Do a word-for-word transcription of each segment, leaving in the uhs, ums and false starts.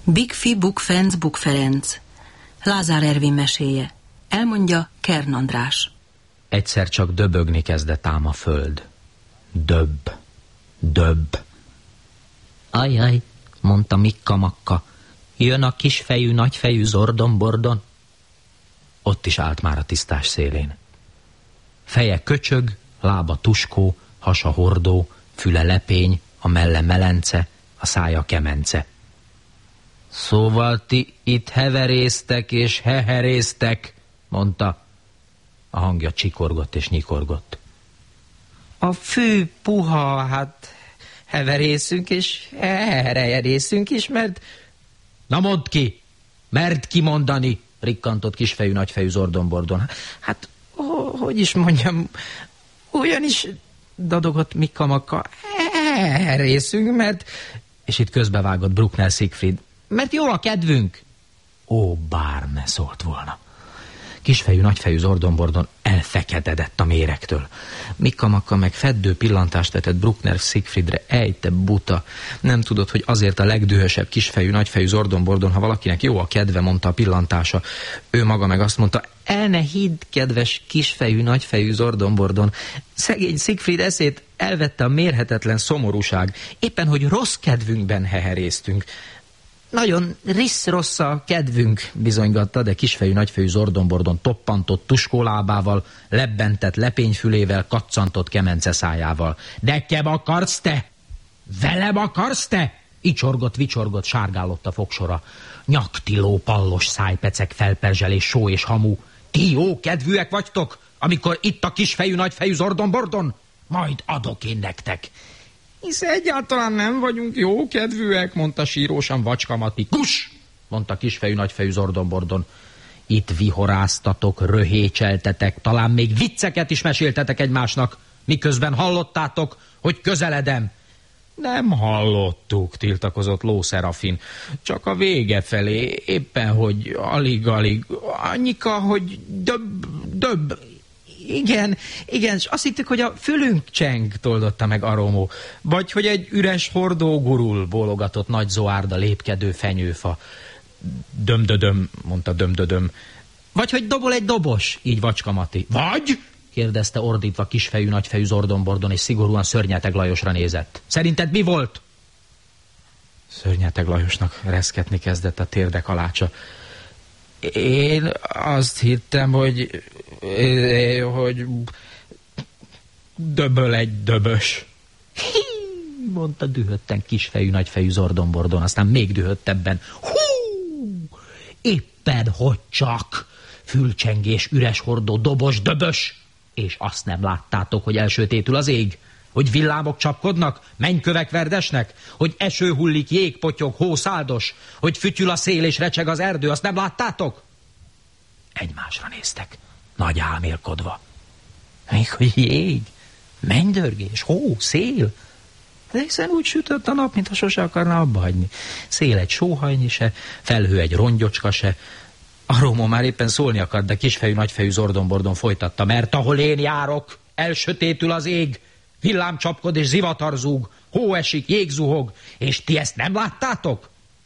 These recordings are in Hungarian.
Bigfi Buk Ferenc Buk Ferenc. Lázár Ervin meséje. Elmondja Kern András. Egyszer csak döbögni kezdett ám a föld. Döbb, döbb. Ajaj, mondta Mikka Makka. Jön a kisfejű, nagyfejű Zordon-Bordon. Ott is állt már a tisztás szélén. Feje köcsög, lába tuskó, hasa hordó, füle lepény, a melle melence, a szája kemence. Szóval ti itt heveréztek és heheréztek, mondta. A hangja csikorgott és nyikorgott. A fű puha, hát heverészünk és heherejerészünk is, mert... Na mondd ki! Merd kimondani! Rikkantott kisfejű, nagyfejű Zordon-Bordon. Hát, hogy is mondjam, ugyanis dadogott Mikka Makka. Heherészünk, mert... És itt közbevágott Bruckner Siegfried. Mert jó a kedvünk. Ó, bár ne szólt volna. Kisfejű, nagyfejű Zordon-Bordon elfekededett a méregtől. Mikka Makka meg feddő pillantást vetett Bruckner Siegfriedre. Ej, te buta! Nem tudod, hogy azért a legdühösebb kisfejű, nagyfejű Zordon-Bordon, ha valakinek jó a kedve, mondta a pillantása. Ő maga meg azt mondta, el ne hidd, kedves kisfejű, nagyfejű Zordon-Bordon. Szegény Siegfried eszét elvette a mérhetetlen szomorúság. Éppen, hogy rossz kedvünkben heheréztünk. Nagyon risz-rossz a kedvünk, bizonygatta, de kisfejű, nagyfejű Zordon-Bordon toppantott tuskólábával, lebbentett lepényfülével, kaccantott kemence szájával. De kem akarsz te? Velem akarsz te? Icsorgott, vicsorgott, sárgálott a fogsora. Nyaktiló, pallos szájpecek, felperzselés, só és hamu. Ti jó kedvűek vagytok, amikor itt a kisfejű, nagyfejű Zordon-Bordon? Majd adok én nektek. Hisz egyáltalán nem vagyunk jó kedvűek, mondta sírósan Vacska Mati. Kus! Mondta kisfejű, nagyfejű Zordon-Bordon. Itt vihoráztatok, röhécseltetek, talán még vicceket is meséltetek egymásnak, miközben hallottátok, hogy közeledem. Nem hallottuk, tiltakozott Ló Szerafin. Csak a vége felé, éppen, hogy alig-alig, annyika, hogy döbb, döbb. Igen, igen, és azt hittük, hogy a fülünk cseng, toldotta meg Aromó. Vagy hogy egy üres hordó gurul, bólogatott Nagy Zoárda lépkedő fenyőfa. Dömdödöm, mondta Dömdödöm. Vagy hogy dobol egy dobos, így Vacska Mati. Vagy? kérdezte ordítva kisfejű, nagyfejű Zordon-Bordon, és szigorúan Szörnyeteg Lajosra nézett. Szerinted mi volt? Szörnyeteg Lajosnak reszketni kezdett a térde kalácsa. Én azt hittem, hogy... hogy döböl egy döbös. Hí, mondta dühötten kisfejű, nagyfejű Zordon-Bordon, aztán még dühöttebben. Hú, éppen hogy csak fülcsengés, üres hordó, dobos, döbös. És azt nem láttátok, hogy elsötétül az ég? Hogy villámok csapkodnak, mennykövek verdesnek? Hogy eső hullik, jég potyog, hó száldos? Hogy fütyül a szél és recseg az erdő, azt nem láttátok? Egymásra néztek, nagy álmélkodva. Még hogy jég, mennydörgés, hó, szél. De hiszen úgy sütött a nap, mintha sose akarna abba hagyni. Szél egy sóhajnyi se, felhő egy rongyocska se. Aromó már éppen szólni akart, de kisfejű, nagyfejű Zordon-Bordon folytatta. Mert ahol én járok, elsötétül az ég, villám csapkod és zivatar zúg, hó esik, jég zuhog, és ti ezt nem láttátok?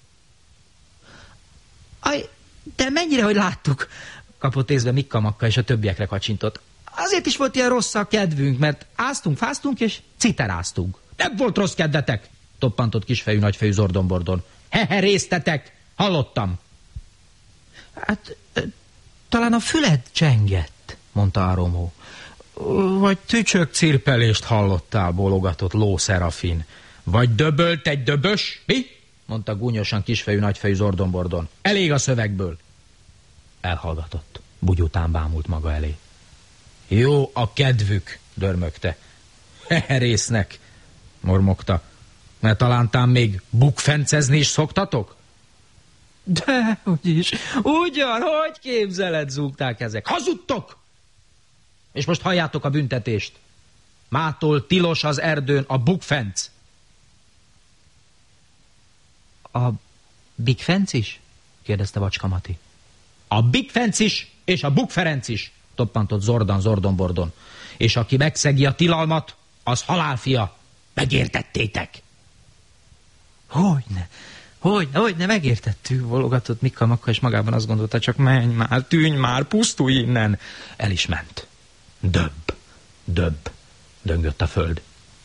Aj, de mennyire, hogy láttuk, kapott észbe Mikka Makka, és a többiekre kacsintott. Azért is volt ilyen rossz a kedvünk, mert áztunk, fáztunk és citeráztunk. Nem volt rossz kedvetek, toppantott kisfejű, nagyfejű Zordon-Bordon. Heheréztetek, hallottam. Hát, talán a füled csengett, mondta Aromó. Vagy tücsök cirpelést hallottál, bólogatott Ló Szerafin. Vagy döbölt egy döbös, mi? Mondta gúnyosan kisfejű, nagyfejű Zordon-Bordon. Elég a szövegből. Elhallgatott. Bugyután bámult maga elé. Jó a kedvük, dörmögte. Heherésznek, mormogta. Mert talántán még bukfencezni is szoktatok? De, úgyis, ugyan, hogy képzeled, zúgták ezek. Hazudtok! És most halljátok a büntetést. Mától tilos az erdőn a bukfenc. A bigfenc is? kérdezte Vacska Mati. A bigfenc is, és a bukferenc is, toppantott Zordan Zordon-Bordon. És aki megszegi a tilalmat, az halálfia. Megértettétek? Hogyne, Hogy, hogy, ne megértettük, bologatott Mikka Makka, és magában azt gondolta, csak menj már, tűnj már, pusztulj innen. El is ment. Döbb, döbb, döngött a föld.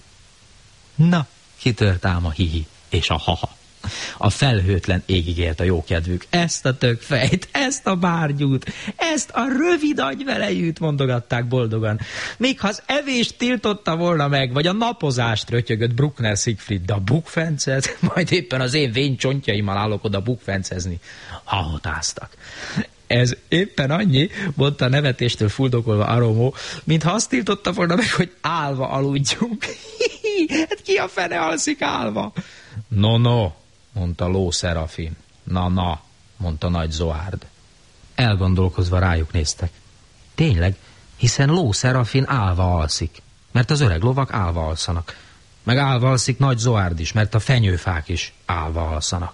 Na, kitört ám a hihi és a haha. A felhőtlen égig élt a jókedvük. Ezt a tökfejt, ezt a bárgyút, ezt a rövid agyvelejűt mondogatták boldogan. Még ha az evést tiltotta volna meg, vagy a napozást, rötyögött Bruckner Siegfried, de a bukfencet, majd éppen az én vénycsontjaimmal állok oda bukfencezni. Hahotáztak. Ez éppen annyi, mondta nevetéstől fuldokolva Aromó, mintha azt tiltotta volna meg, hogy állva aludjunk. Hát ki a fene alszik állva? No, no, mondta Ló Szerafin. Na, na, mondta Nagy Zoárd. Elgondolkozva rájuk néztek. Tényleg, hiszen Ló Szerafin állva alszik, mert az öreg lovak állva alszanak. Meg állva alszik Nagy Zoárd is, mert a fenyőfák is állva alszanak.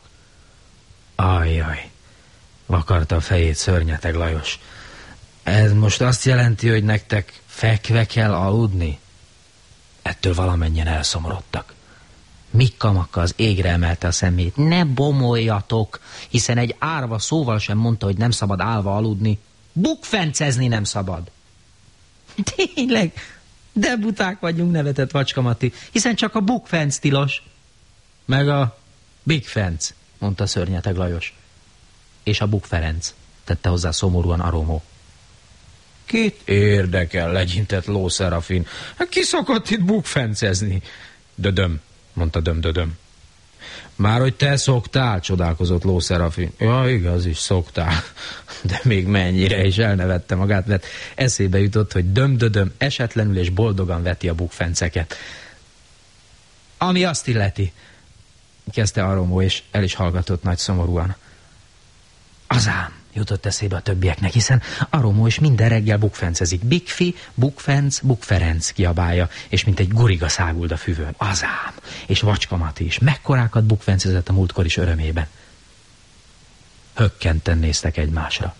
Ajjaj, vakarta a fejét Szörnyeteg Lajos. Ez most azt jelenti, hogy nektek fekve kell aludni? Ettől valamennyien elszomorodtak. Mikka Makka az égre emelte a szemét. Ne bomoljatok, hiszen egy árva szóval sem mondta, hogy nem szabad állva aludni. Bukfencezni nem szabad. Tényleg, de buták vagyunk, nevetett Vacska Mati, hiszen csak a bukfenc tilos. Meg a Big Fence, mondta Szörnyeteg Lajos. És a Buk Ferenc, tette hozzá szomorúan Aromó. Kit érdekel, legyintett Ló Szerafin. Ki szokott itt bukfencezni? Dödöm, mondta Döm-dödöm. Már hogy te szoktál, csodálkozott Ló Szerafin. Ja, igaz is, szoktál. De még mennyire, is elnevette magát, mert eszébe jutott, hogy Döm-dödöm esetlenül és boldogan veti a bukfenceket. Ami azt illeti, kezdte Aromó, és el is hallgatott nagy szomorúan. Azám, jutott eszébe a többieknek, hiszen Aromó is minden reggel bukfencezik. Bigfi, Bukfenc, Bukferenc kiabálja, és mint egy guriga száguld a füvön. Azám, és Vacska Mati is. Mekkorákat bukfencezett a múltkor is örömében. Hökkenten néztek egymásra.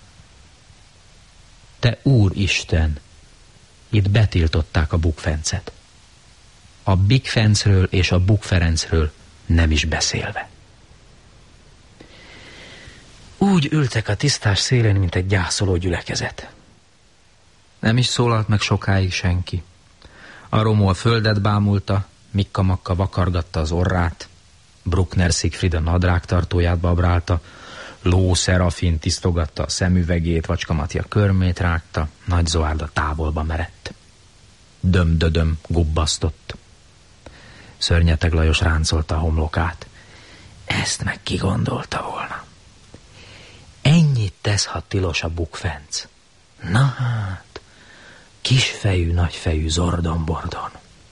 Te Úristen, itt betiltották a bukfencet. A Big Fence-ről és a Bukferencről nem is beszélve. Úgy ültek a tisztás szélén, mint egy gyászoló gyülekezet. Nem is szólalt meg sokáig senki. Aromó a földet bámulta, Mikka Makka vakargatta az orrát, Bruckner Siegfried a nadrágtartóját babrálta, Ló Szerafin tisztogatta a szemüvegét, Vacska Mati a körmét rágta, Nagy Zoárd a távolba merett. Döm-dödöm gubbasztott. Szörnyeteg Lajos ráncolta a homlokát. Ezt meg ki gondolta volna? Ennyit tesz, ha tilos a bukfenc. Na hát, kisfejű, nagyfejű, zordon-bordon.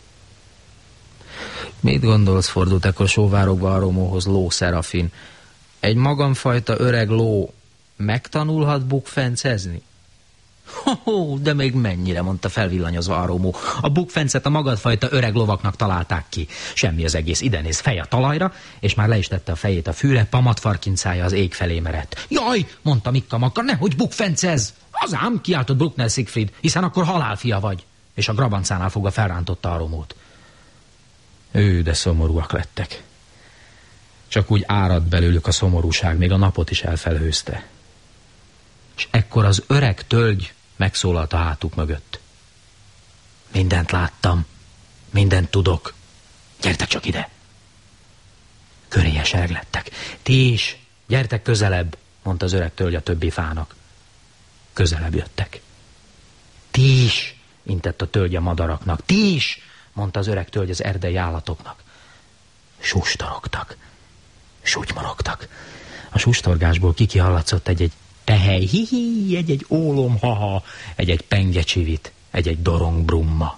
Mit gondolsz, fordult ekkor sóvárogva Aromóhoz Ló Szerafin? Egy magamfajta öreg ló megtanulhat bukfencezni? Ho-ho, de még mennyire, mondta felvillanyozva Aromó. A bukfencet a magadfajta öreg lovaknak találták ki. Semmi az egész, ide néz, fej a talajra, és már le is tette a fejét a fűre, pamatfarkincája az ég felé merett. Jaj, mondta Mikka Makka, nehogy bukfencez! Az ám, kiáltott Bruckner Siegfried, hiszen akkor halálfia vagy. És a grabancánál fogva felrántotta Aromót. Ő, de szomorúak lettek. Csak úgy árad belőlük a szomorúság, még a napot is elfelhőzte. És ekkor az öreg tölgy megszólalt a hátuk mögött. Mindent láttam, mindent tudok. Gyertek csak ide. Körélyes lettek. Ti is, gyertek közelebb, mondta az öreg tölgy a többi fának. Közelebb jöttek. Ti is, intett a tölgy a madaraknak. Ti is, mondta az öreg tölgy az erdei állatoknak. Sustorogtak, sutymorogtak. A sustorgásból kiki hallatszott egy-egy tehely, hihi, egy-egy ólom, haha, egy-egy pengecsivit, egy-egy dorong brumma.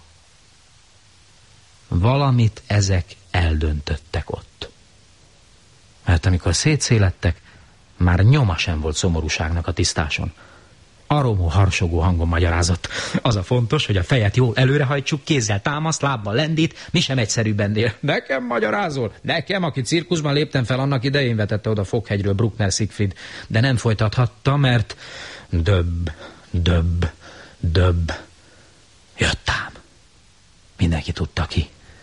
Valamit ezek eldöntöttek ott. Mert amikor szétszélettek, már nyoma sem volt szomorúságnak a tisztáson. Aromó harsogó hangon magyarázott. Az a fontos, hogy a fejet jól előrehajtsuk, kézzel támaszt, lábbal lendít, mi sem egyszerűbb ennél. Nekem magyarázol? Nekem, aki cirkuszban léptem fel annak idején, vetette oda Fokhegyről Bruckner Siegfried, de nem folytathatta, mert döbb, döbb, döbb. Jött ám. Mindenki tudta ki.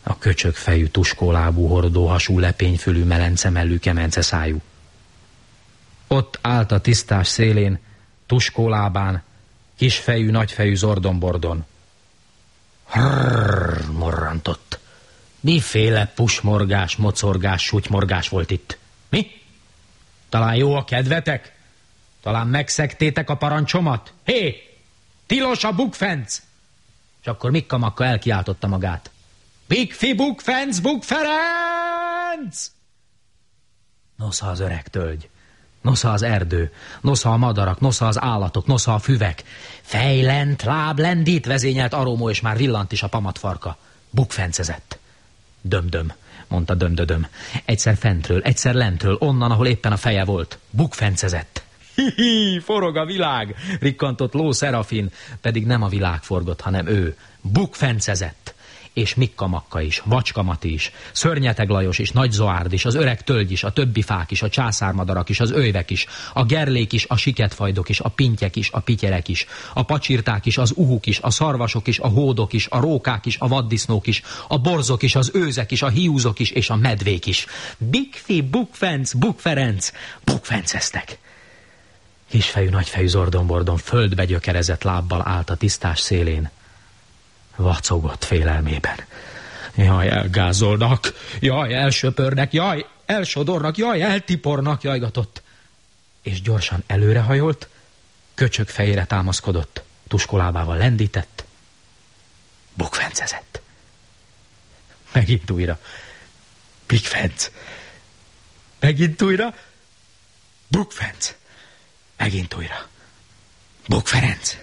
A köcsögfejű, tuskólábú, hordóhasú, lepényfülű, melencemellű, kemence szájú. Ott állt a tisztás szélén, tuskólábán, kisfejű, nagyfejű zordombordon. Hrrrr, morrantott. Miféle pusmorgás, mocorgás, sutymorgás volt itt? Mi? Talán jó a kedvetek? Talán megszegtétek a parancsomat? Hé! Tilos a bukfenc! És akkor Mikka Makka elkiáltotta magát. Bigfi bukfenc, Bukferenc! Nosza az öreg tölgy, nosza az erdő, nosza a madarak, nosza az állatok, nosza a füvek. Fejlent, láb lendít, vezényelt Arómó, és már villant is a pamatfarka. Bukfencezett. Dömdöm, mondta Dömdödöm. Egyszer fentről, egyszer lentről, onnan, ahol éppen a feje volt. Bukfencezett. Hi-hi, forog a világ, rikkantott Ló Szerafin, pedig nem a világ forgott, hanem ő. Bukfencezett. És Mikka Makka is, Vacska Mati is, Szörnyeteg Lajos is, Nagy Zoárd is, az öreg tölgy is, a többi fák is, a császármadarak is, az ölyvek is, a gerlék is, a siketfajdok is, a pintyek is, a pityerek is, a pacsirták is, az uhuk is, a szarvasok is, a hódok is, a rókák is, a vaddisznók is, a borzok is, az őzek is, a hiúzok is, és a medvék is. Bigfi, Bukfenc, Bukferenc, bukfenceztek. Kisfejű, nagyfejű zordombordon földbe gyökerezett lábbal állt a tisztás szélén. Vacogott félelmében. Jaj, elgázolnak, jaj, elsöpörnek, jaj, elsodornak, jaj, eltipornak, jajgatott. És gyorsan előrehajolt, köcsög fejére támaszkodott, tuskolábával lendített, bukfencezett. Megint újra, bigfenc. Megint újra, bukfenc. Megint újra, Bukferenc.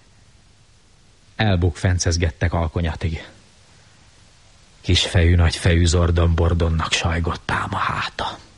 Elbukfencezgettek alkonyatig. Kisfejű, nagyfejű zordombordonnak sajgott ám a háta.